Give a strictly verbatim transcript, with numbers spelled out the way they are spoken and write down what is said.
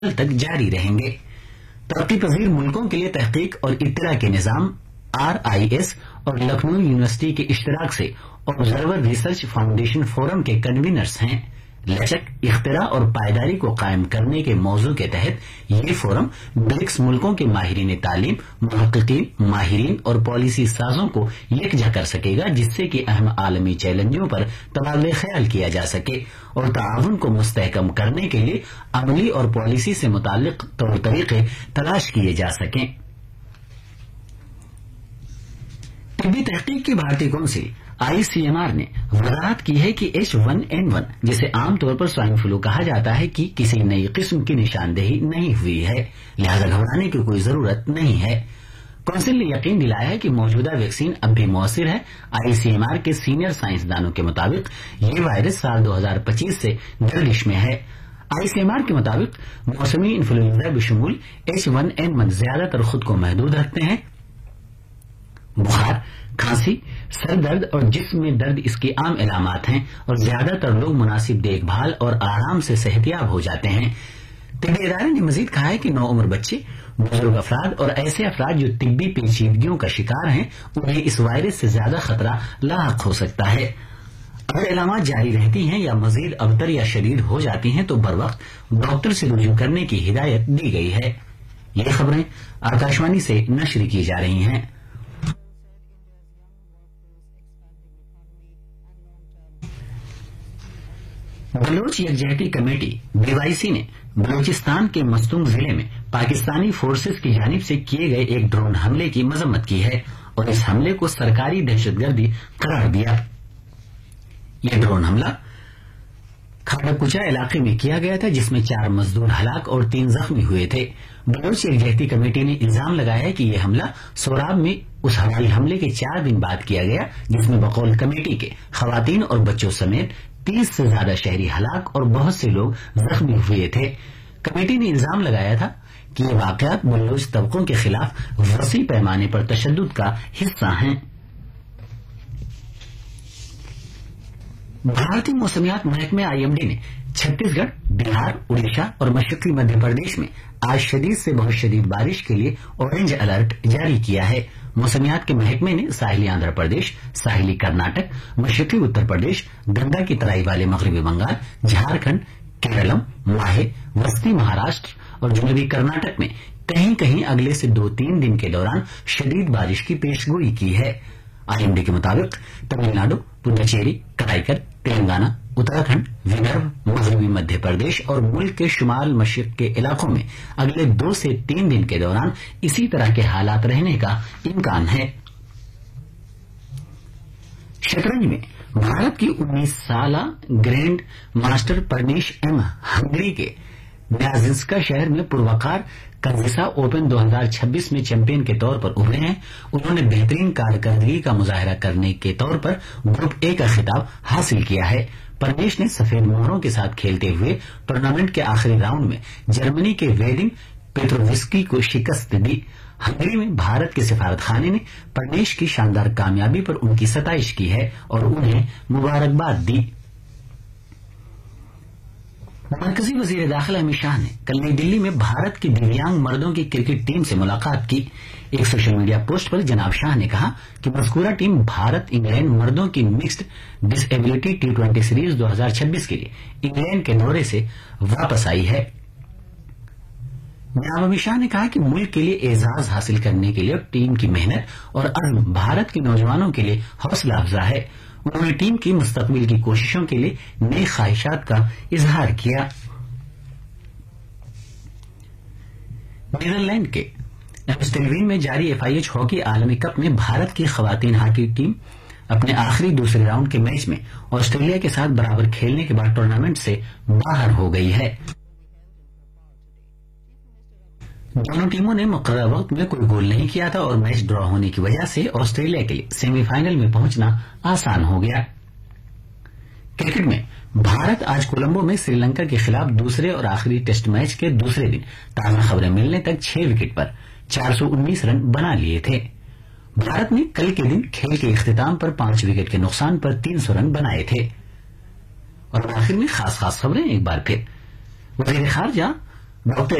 تک جاری رہیں گے۔ ترقی پذیر ملکوں کے لیے تحقیق اور اطلاع کے نظام آر آئی ایس اور لکھنؤ یونیورسٹی کے اشتراک سے آبزرور ریسرچ فاؤنڈیشن فورم کے کنوینرز ہیں۔ لچک، اختراع اور پائیداری کو قائم کرنے کے موضوع کے تحت یہ فورم برکس ملکوں کے ماہرین تعلیم، محققین، ماہرین اور پالیسی سازوں کو یکجا کر سکے گا، جس سے کہ اہم عالمی چیلنجوں پر تبادلہ خیال کیا جا سکے اور تعاون کو مستحکم کرنے کے لیے عملی اور پالیسی سے متعلق طور طریقے تلاش کیے جا سکیں۔ طبی تحقیق کی بھارتی council I C M R نے وضاحت کی ہے کہ ایچ ون این ون جسے عام طور پر سوائن فلو کہا جاتا ہے کی کسی نئی قسم کی نشاندہی نہیں ہوئی ہے، لہذا گھبرانے کی کوئی ضرورت نہیں ہے۔ کونسل نے یقین دلایا ہے کہ موجودہ ویکسین اب بھی مؤثر ہے۔ آئی سی ایم آر کے سینئر سائنسدانوں کے مطابق یہ وائرس سال دو ہزار پچیس سے گردش میں ہے۔ آئی سی ایم آر کے مطابق موسمی انفلوئنزا بشمول ایچ ون این ون زیادہ تر خود کو محدود رکھتے ہیں۔ بخار، کھانسی، سر درد اور جسم میں درد اس کی عام علامات ہیں اور زیادہ تر لوگ مناسب دیکھ بھال اور آرام سے صحت یاب ہو جاتے ہیں۔ طبی ادارے نے مزید کہا ہے کہ نو عمر بچے، بزرگ افراد اور ایسے افراد جو طبی پیچیدگیوں کا شکار ہیں انہیں اس وائرس سے زیادہ خطرہ لاحق ہو سکتا ہے۔ اگر علامات جاری رہتی ہیں یا مزید ابتر یا شدید ہو جاتی ہیں تو بروقت ڈاکٹر سے رجوع کرنے کی ہدایت دی گئی ہے۔ یہ خبریں آکاشوانی سے نشر کی جا رہی ہیں۔ بلوچ یکجہتی کمیٹی بی وائی سی نے بلوچستان کے مستونگ ضلع میں پاکستانی فورسز کی جانب سے کیے گئے ایک ڈرون حملے کی مذمت کی ہے اور اس حملے کو سرکاری دہشت گردی قرار دیا۔ یہ ڈرون حملہ کھاڑکچا علاقے میں کیا گیا تھا جس میں چار مزدور ہلاک اور تین زخمی ہوئے تھے۔ بلوچ یکجہتی کمیٹی نے الزام لگایا ہے کہ یہ حملہ سوراب میں اس ہوائی حملے کے چار دن بعد کیا گیا جس میں بقول کمیٹی کے خواتین اور بچوں سمیت تیس سے زیادہ شہری ہلاک اور بہت سے لوگ زخمی ہوئے تھے۔ کمیٹی نے الزام لگایا تھا کہ یہ واقعات بلوچ طبقوں کے خلاف وسیع پیمانے پر تشدد کا حصہ ہیں۔ بھارتی موسمیات محکمہ آئی ایم ڈی نے چھتیس گڑھ، بہار، اڑیسہ اور مشرقی مدھیہ پردیش میں آج شدید سے بہت شدید بارش کے لیے اورنج الرٹ جاری کیا ہے۔ موسمیات کے محکمے نے ساحلی آندھرا پردیش، ساحلی کرناٹک، مشرقی اتر پردیش، گنگا کی ترائی والے مغربی بنگال، جھارکھنڈ، کیرلم، ماہے، وسطی مہاراشٹر اور جنوبی کرناٹک میں کہیں کہیں اگلے سے دو تین دن کے دوران شدید بارش کی پیشگوئی کی ہے۔ آئی ایم ڈی کے مطابق تمل ناڈو، پڈوچیری، کرائیکل، تلنگانہ، اتراکھنڈ، ودربھ، مغربی مدھیہ پردیش اور ملک کے شمال مشرق کے علاقوں میں اگلے دو سے تین دن کے دوران اسی طرح کے حالات رہنے کا امکان ہے۔ شطرنج میں بھارت کی انیس سالہ گرینڈ ماسٹر پرنیش ایم ہنگری کے نیازنسکا شہر میں پروقار کنزیسا اوپن دو ہزار چھبیس میں چیمپئن کے طور پر ابھرے ہیں۔ انہوں نے بہترین کارکردگی کا مظاہرہ کرنے کے طور پر گروپ اے کا خطاب حاصل کیا ہے۔ پرنیش نے سفید مہروں کے ساتھ کھیلتے ہوئے ٹورنامنٹ کے آخری راؤنڈ میں جرمنی کے ویڈم پیٹرووسکی کو شکست دی۔ ہنگری میں بھارت کے سفارت خانے نے پرنیش کی شاندار کامیابی پر ان کی ستائش کی ہے اور انہیں مبارکباد دی۔ مرکزی وزیر داخلہ امت شاہ نے کل نئی دلی میں بھارت کی دیویانگ مردوں کی کرکٹ ٹیم سے ملاقات کی۔ ایک سوشل میڈیا پوسٹ پر جناب شاہ نے کہا کہ مذکورہ ٹیم بھارت انگلینڈ مردوں کی مکسڈ ڈس ایبلٹی ٹی ٹوینٹی سیریز دو ہزار چھبیس کے لیے انگلینڈ کے دورے سے واپس آئی ہے۔ جناب امت شاہ نے کہا کہ ملک کے لیے اعزاز حاصل کرنے کے لیے ٹیم کی محنت اور عزم بھارت کے نوجوانوں کے لیے حوصلہ افزا ہے۔ انہوں نے ٹیم کی مستقبل کی کوششوں کے لیے نئی خواہشات کا اظہار کیا۔ نیدرلینڈ کے ایمسٹلوین میں جاری ایف آئی ایچ ہاکی عالمی کپ میں بھارت کی خواتین ہاکی ٹیم اپنے آخری دوسرے راؤنڈ کے میچ میں آسٹریلیا کے ساتھ برابر کھیلنے کے بعد ٹورنامنٹ سے باہر ہو گئی ہے۔ دونوں ٹیموں نے مقررہ وقت میں کوئی گول نہیں کیا تھا اور میچ ڈرا ہونے کی وجہ سے آسٹریلیا کے لیے سیمی فائنل میں پہنچنا آسان ہو گیا۔ کرکٹ میں بھارت آج کولمبو میں سری لنکا کے خلاف دوسرے اور آخری ٹیسٹ میچ کے دوسرے دن تازہ خبریں ملنے تک چھ وکٹ پر چار سو انیس رن بنا لیے تھے۔ بھارت نے کل کے دن کھیل کے اختتام پر پانچ وکٹ کے نقصان پر تین سو رن بنائے تھے۔ اور آخر میں خاص خاص خبریں ایک بار پھر۔ وزیر خارجہ डॉक्टर